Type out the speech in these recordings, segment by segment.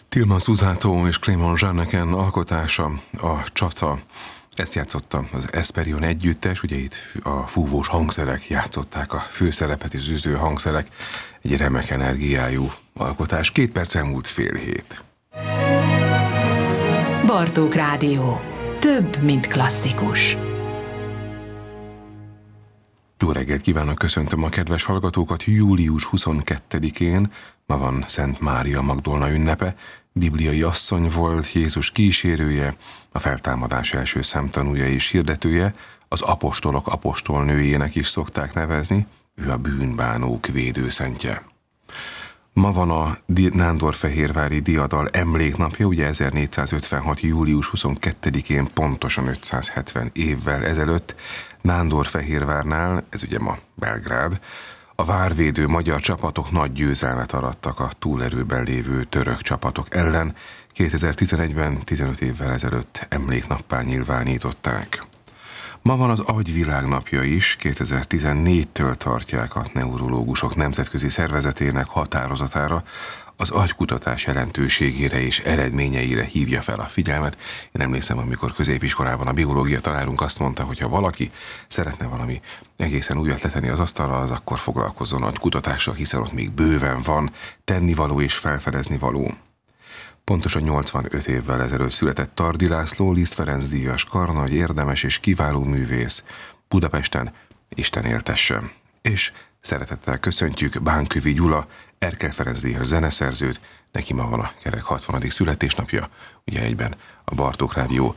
Tilman Susato és Clément Jeanneken alkotása, a Csaca. Ezt játszotta az Esperion együttes, ugye itt a fúvós hangszerek játszották a főszerepet, és az ütő hangszerek, egy remek energiájú alkotás. 2 perc elmúlt fél 7. Bartók Rádió. Több, mint klasszikus. Jó reggelt kívánok, köszöntöm a kedves hallgatókat. Július 22-én, ma van Szent Mária Magdolna ünnepe, bibliai asszony volt, Jézus kísérője, a feltámadás első szemtanúja és hirdetője, az apostolok apostolnőjének is szokták nevezni, ő a bűnbánók védőszentje. Ma van a nándorfehérvári diadal emléknapja, ugye 1456. július 22-én, pontosan 570 évvel ezelőtt Nándorfehérvárnál, ez ugye ma Belgrád, a várvédő magyar csapatok nagy győzelmet arattak a túlerőben lévő török csapatok ellen. 2011-ben, 15 évvel ezelőtt emléknappá nyilvánították. Ma van az agyvilágnapja is, 2014-től tartják a neurológusok nemzetközi szervezetének határozatára, az agykutatás jelentőségére és eredményeire hívja fel a figyelmet. Én emlékszem, amikor középiskolában a biológia tanárunk azt mondta, hogy ha valaki szeretne valami egészen újat letenni az asztalra, az akkor foglalkozzon agykutatással, hiszen ott még bőven van tennivaló és felfedezni való. Pontosan 85 évvel ezelőtt született Tardy László, Liszt Ferenc díjas karnagy, érdemes és kiváló művész, Budapesten, Isten éltesse. És szeretettel köszöntjük Bánkövi Gyula, Erkel Ferenc díjas zeneszerzőt, neki ma van a kerek 60. születésnapja, ugye egyben a Bartók Rádió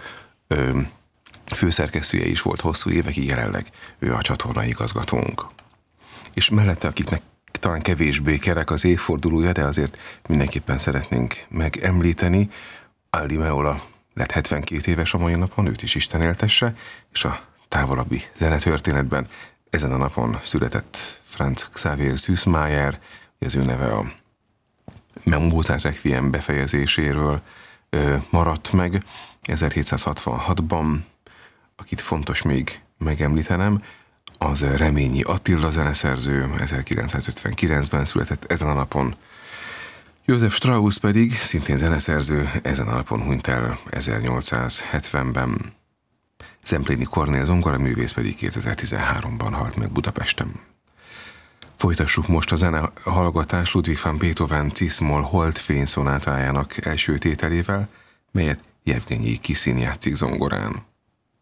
főszerkesztője is volt hosszú évekig, jelenleg ő a csatorna igazgatónk. És mellette, akiknek talán kevésbé kerek az évfordulója, de azért mindenképpen szeretnénk megemlíteni, Aldi Meola lett 72 éves a mai napon, őt is Isten éltesse, és a távolabbi zenetörténetben ezen a napon született Franz Xaver Süssmayer, az ő neve a Mozart Requiem befejezéséről maradt meg 1766-ban, akit fontos még megemlítenem, az Reményi Attila zeneszerző, 1959-ben született ezen a napon. József Strauss pedig, szintén zeneszerző, ezen a napon hunyt el 1870-ben. Zempléni Kornél zongoraművész pedig 2013-ban halt meg Budapesten. Folytassuk most a zenehallgatás Ludwig van Beethoven Cis-moll Holdfény szonátájának első tételével, melyet Jevgenyi Kiszin játszik zongorán.